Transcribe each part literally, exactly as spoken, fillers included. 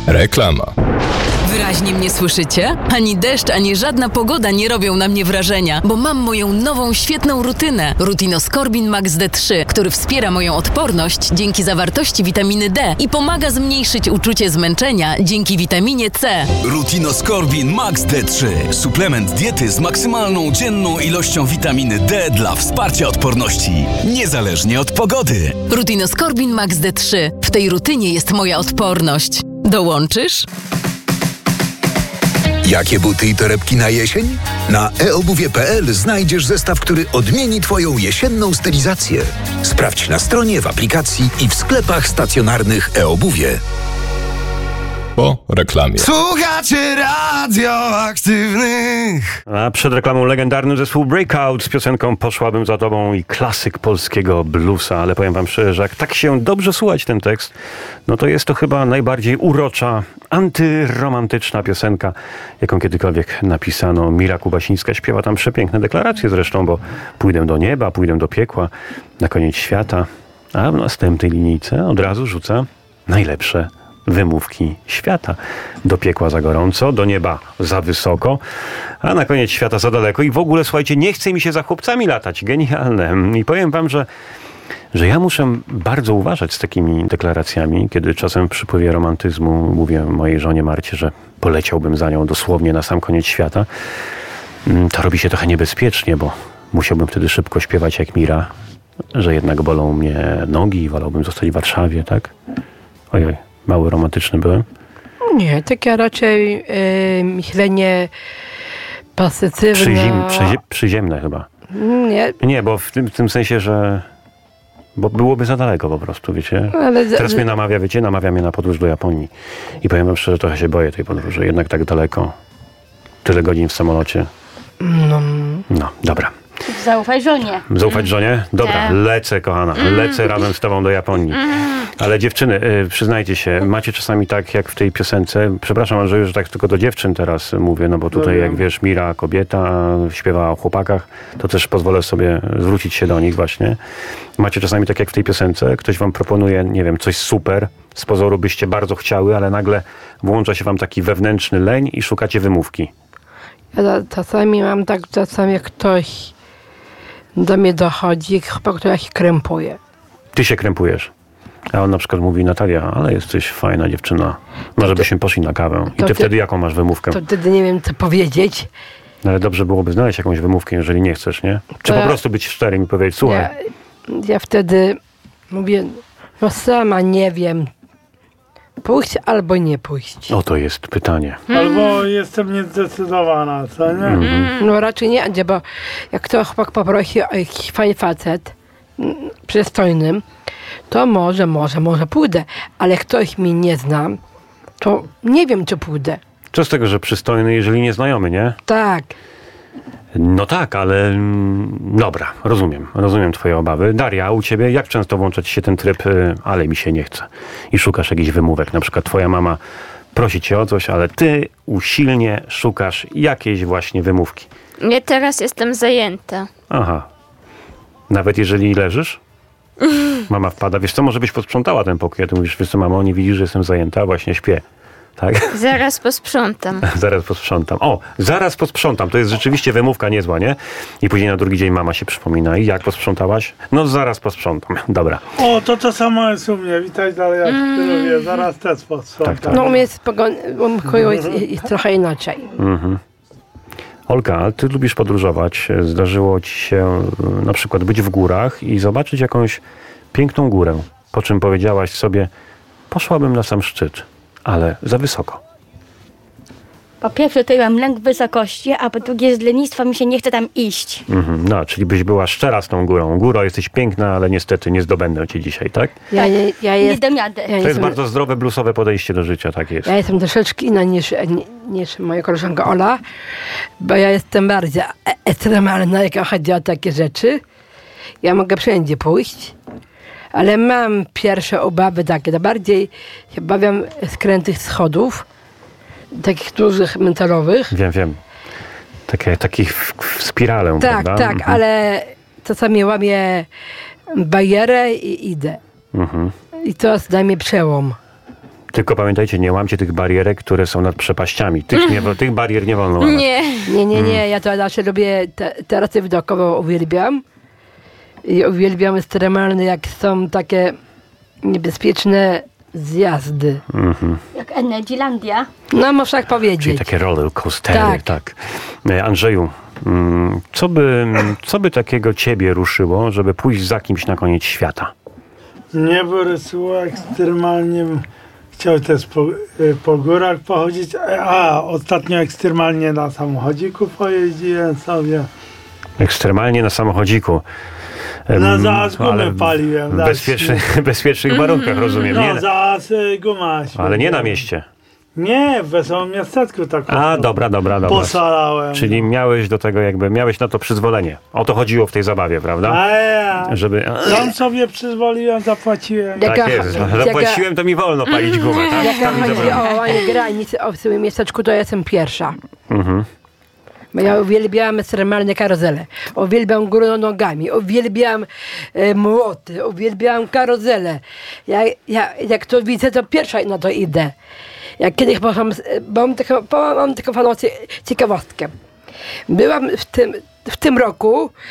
Reklama. Wyraźnie mnie słyszycie? Ani deszcz, ani żadna pogoda nie robią na mnie wrażenia, bo mam moją nową, świetną rutynę. Rutinoskorbin Max D trzy, który wspiera moją odporność dzięki zawartości witaminy D i pomaga zmniejszyć uczucie zmęczenia dzięki witaminie C. Rutinoskorbin Max D trzy. Suplement diety z maksymalną dzienną ilością witaminy D dla wsparcia odporności, niezależnie od pogody. Rutinoskorbin Max D trzy. W tej rutynie jest moja odporność. Dołączysz? Jakie buty i torebki na jesień? Na e obuwie kropka pe el znajdziesz zestaw, który odmieni Twoją jesienną stylizację. Sprawdź na stronie, w aplikacji i w sklepach stacjonarnych e-obuwie. Po reklamie. Słuchacie radioaktywnych. A przed reklamą legendarny zespół Breakout z piosenką Poszłabym za tobą i klasyk polskiego bluesa, ale powiem wam szczerze, że jak tak się dobrze słuchać ten tekst, no to jest to chyba najbardziej urocza, antyromantyczna piosenka, jaką kiedykolwiek napisano. Mira Kubasińska śpiewa tam przepiękne deklaracje zresztą, bo pójdę do nieba, pójdę do piekła, na koniec świata, a w następnej linijce od razu rzuca najlepsze wymówki świata. Do piekła za gorąco, do nieba za wysoko, a na koniec świata za daleko. I w ogóle, słuchajcie, nie chce mi się za chłopcami latać. Genialne. I powiem wam, że, że ja muszę bardzo uważać z takimi deklaracjami, kiedy czasem w przypływie romantyzmu mówię mojej żonie Marcie, że poleciałbym za nią dosłownie na sam koniec świata. To robi się trochę niebezpiecznie, bo musiałbym wtedy szybko śpiewać jak Mira, że jednak bolą mnie nogi i wolałbym zostać w Warszawie, tak? Ojoj. Mały romantyczny byłem? Nie, takie raczej yy, myślenie pozytywne. Przyzim, przyzie, przyziemne chyba. Nie. Nie, bo w tym, w tym sensie, że bo byłoby za daleko po prostu, wiecie. Ale Teraz z... mnie namawia, wiecie, namawia mnie na podróż do Japonii. I powiem wam szczerze, trochę się boję tej podróży. Jednak tak daleko. Tyle godzin w samolocie. No, no dobra. Zaufaj żonie. Zaufać żonie? Dobra, tak. Lecę, kochana. Lecę razem z tobą do Japonii. Ale dziewczyny, y, przyznajcie się, macie czasami tak jak w tej piosence, przepraszam Andrzeju, że tak tylko do dziewczyn teraz mówię, no bo tutaj jak wiesz, Mira kobieta śpiewa o chłopakach, to też pozwolę sobie zwrócić się do nich właśnie. Macie czasami tak jak w tej piosence, ktoś wam proponuje, nie wiem, coś super, z pozoru byście bardzo chciały, ale nagle włącza się wam taki wewnętrzny leń i szukacie wymówki. Ja czasami mam tak, czasami jak ktoś do mnie dochodzi, chyba ktoś się krępuje. Ty się krępujesz. A on na przykład mówi, Natalia, ale jesteś fajna dziewczyna. Może byśmy poszli na kawę. I ty, ty wtedy jaką masz wymówkę? To wtedy nie wiem, co powiedzieć. No ale dobrze byłoby znaleźć jakąś wymówkę, jeżeli nie chcesz, nie? Czy to po prostu być szczerym i powiedzieć, słuchaj. Ja, ja wtedy mówię, no sama nie wiem, pójść albo nie pójść. O, to jest pytanie. Albo jestem niezdecydowana, co nie? Mm-hmm. No raczej nie, bo jak to chłopak poprosi o jakiś fajny facet, przystojnym, to może, może, może pójdę, ale ktoś mnie nie zna, to nie wiem, czy pójdę. Co z tego, że przystojny, jeżeli nieznajomy, nie? Tak. No tak, ale mm, dobra, rozumiem, rozumiem twoje obawy. Daria, a u ciebie jak często włącza ci się ten tryb, y, ale mi się nie chce i szukasz jakichś wymówek, na przykład twoja mama prosi cię o coś, ale ty usilnie szukasz jakiejś właśnie wymówki. Ja teraz jestem zajęta. Aha. Nawet jeżeli leżysz? Mama wpada, wiesz co, może byś posprzątała ten pokój, a ty mówisz, wiesz co, mamo, nie widzisz, że jestem zajęta, właśnie śpię. Tak? Zaraz posprzątam. Zaraz posprzątam. O, zaraz posprzątam. To jest rzeczywiście wymówka niezła, nie? I później na drugi dzień mama się przypomina. I jak posprzątałaś? No zaraz posprzątam. Dobra. O, to to samo jest u mnie. Witaj dalej, jak mm. wie, zaraz też posprzątam. Tak, tak. No u mnie jest, u mnie jest, jest trochę inaczej. Mhm. Olka, ty lubisz podróżować. Zdarzyło ci się na przykład być w górach i zobaczyć jakąś piękną górę. Po czym powiedziałaś sobie, poszłabym na sam szczyt. Ale za wysoko. Po pierwsze, to mam lęk wysokości, a po drugie z lenistwa mi się nie chce tam iść. Mm-hmm. No, czyli byś była szczera z tą górą. Góro, jesteś piękna, ale niestety nie zdobędę cię dzisiaj, tak? Ja, ja, ja jest, nie dam rady. Ja to jest jestem, bardzo zdrowe, bluesowe podejście do życia, tak jest. Ja jestem troszeczkę inna niż, niż moja koleżanka Ola, bo ja jestem bardziej ekstremalna, jak chodzi o takie rzeczy. Ja mogę wszędzie pójść. Ale mam pierwsze obawy takie, to bardziej się bawiam skrętych schodów, takich dużych metalowych. Wiem, wiem. Takie, takich w, w spiralę, tak, prawda? Tak, mhm. ale czasami łamię barierę i idę. Mhm. I to jest dla mnie przełom. Tylko pamiętajcie, nie łamcie tych barierek, które są nad przepaściami. Tych, nie, tych barier nie wolno łamać. Nie. Nie, nie, nie, ja to zawsze lubię, te, terasy widokowe uwielbiam. I uwielbiam ekstremalne, jak są takie niebezpieczne zjazdy. Mhm. Jak Energylandia. No, można tak powiedzieć. Czyli takie roller coastery, tak. Tak. E, Andrzeju, mm, co by, co by takiego ciebie ruszyło, żeby pójść za kimś na koniec świata? Nie wyrysuło ekstremalnie. Chciał też po, y, po górach pochodzić. A, ostatnio ekstremalnie na samochodziku pojeździłem sobie. Ekstremalnie na samochodziku. Em, No zaraz gumę ale w paliłem. dać. bezpiecznych, bezpiecznych warunkach, rozumiem. No Nie, zaraz y, guma się. ale nie na mieście. Nie, w wesołym miasteczku tak. A, dobra, dobra, dobra. Posalałem. Czyli miałeś do tego jakby, miałeś na to przyzwolenie. O to chodziło w tej zabawie, prawda? A ja. Żeby... Sam sobie przyzwoliłem, zapłaciłem. Jak- Tak Jaka- jest. jaka- Zapłaciłem, to mi wolno palić gumę, tak? Jak Tam mi chodzi zabrano. o łamanie granic o w swoim miasteczku, to ja jestem pierwsza. Mhm. Bo ja uwielbiam ekstremalne karuzele. Uwielbiam górą nogami. Uwielbiam e, młoty. Uwielbiam karuzele. Ja, ja, jak to widzę, to pierwsza na to idę. Jak kiedyś mam, mam, taką, mam taką fajną cie- ciekawostkę. Byłam w tym, w tym roku e,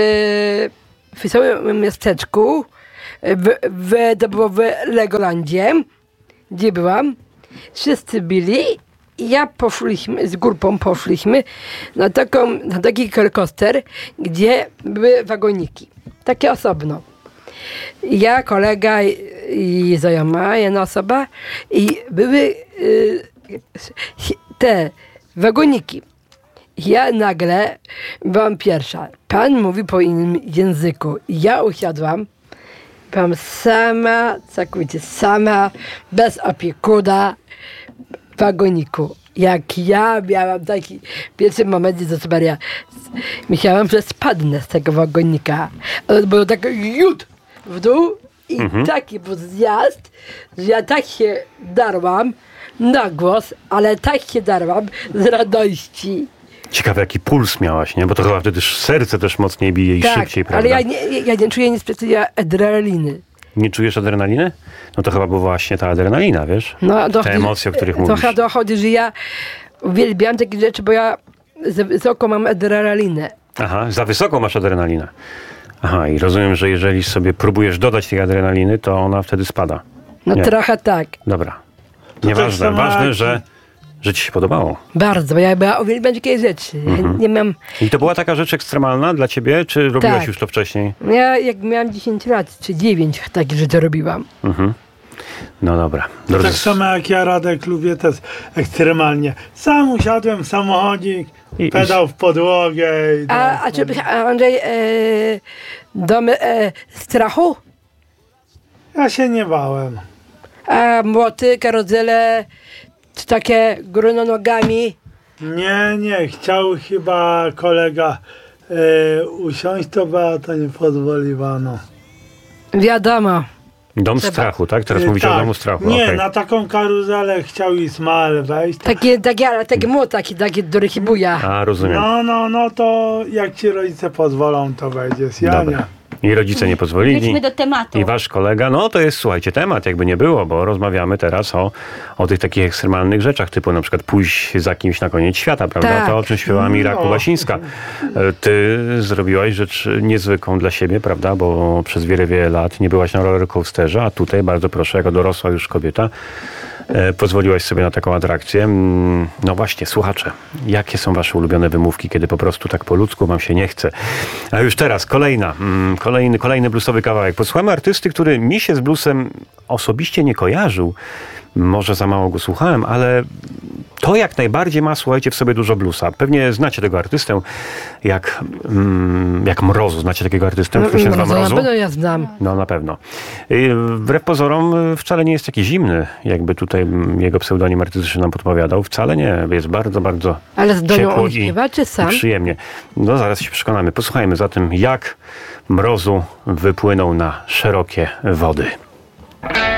w swoim miasteczku, w, w, to było w Legolandzie, gdzie byłam. Wszyscy byli. I ja poszliśmy, z grupą poszliśmy na, taką, na taki rollercoaster, gdzie były wagoniki. Takie osobno. Ja, kolega i, i znajoma, jedna osoba i były y, te wagoniki. Ja nagle byłam pierwsza. Pan mówi po innym języku. Ja usiadłam. Byłam sama, całkowicie sama, bez opiekuna, w wagoniku. Jak ja miałam taki pierwszy moment, że Maria, myślałam, że spadnę z tego wagonika. Ale było tak jut w dół i Mhm. taki był zjazd, że ja tak się darłam na głos, ale tak się darłam z radości. Ciekawe, jaki puls miałaś, nie? Bo to chyba wtedy serce też mocniej bije i Tak, szybciej, prawda? ale ja nie, ja nie czuję nic przecież adrenaliny. Nie czujesz adrenaliny? No to chyba była właśnie ta adrenalina, wiesz? No, Te dochodzi- emocje, o których to mówisz. chyba dochodzi, że ja uwielbiam takie rzeczy, bo ja za wysoko mam adrenalinę. Aha, za wysoko masz adrenalinę. Aha, i rozumiem, że jeżeli sobie próbujesz dodać tej adrenaliny, to ona wtedy spada. No Nie. trochę tak. Dobra. tak Nieważne. samo Ważne, jak- że, że ci się podobało. Bardzo, bo ja, bo ja uwielbiam takie rzeczy. Ja nie mam... I to była taka rzecz ekstremalna dla ciebie, czy robiłaś Tak. już to wcześniej? Ja jak miałam dziesięć lat, czy dziewięć, takie rzeczy robiłam. Mhm. No dobra. Tak Drodzy, samo jak ja, Radek, lubię też ekstremalnie. Sam usiadłem w samochodzik, I- i- pedał w podłogę. I A, a czy byś, Andrzej, e, domy e, strachu? Ja się nie bałem. A młoty, karuzele, czy takie gruno nogami? Nie, nie, chciał chyba kolega e, usiąść, to Beata nie pozwoliwano. Wiadomo. dom trzeba- strachu, tak? Teraz E, mówicie tak. o domu strachu. Nie, okej. na taką karuzelę chciał Ismael wejść. Takie, takie, ale takie młot, taki, taki do rychibuja. A, rozumiem. No, no, no to jak ci rodzice pozwolą, to wejdziesz. Ja Dobra. nie. I rodzice nie pozwolili. Wróćmy do tematu. I wasz kolega, no to jest, słuchajcie, temat, jakby nie było, bo rozmawiamy teraz o, o tych takich ekstremalnych rzeczach, typu na przykład pójść za kimś na koniec świata, prawda? Tak. To, o czym śpiewała Mira No. Kubasińska. E, Ty zrobiłaś rzecz niezwykłą dla siebie, prawda? Bo przez wiele, wiele lat nie byłaś na rollercoasterze, a tutaj, bardzo proszę, jako dorosła już kobieta, e, pozwoliłaś sobie na taką atrakcję. Mm, No właśnie, słuchacze, jakie są wasze ulubione wymówki, kiedy po prostu tak po ludzku wam się nie chce? A już teraz kolejna, mm, kolejny, kolejny bluesowy kawałek. Posłuchamy artysty, który mi się z bluesem osobiście nie kojarzył. Może za mało go słuchałem, ale to jak najbardziej ma, słuchajcie, w sobie dużo bluesa. Pewnie znacie tego artystę jak, mm, jak Mrozu. Znacie takiego artystę, który się nazywa No, na Mrozu? pewno ja znam. No na pewno. I wbrew pozorom wcale nie jest taki zimny, jakby tutaj jego pseudonim artystyczny nam podpowiadał. Wcale nie. Jest bardzo, bardzo Ale z Donią ciepło on i, śpiewa, czy i sam? przyjemnie. No zaraz się przekonamy. Posłuchajmy zatem, jak Mrozu wypłynął na szerokie wody.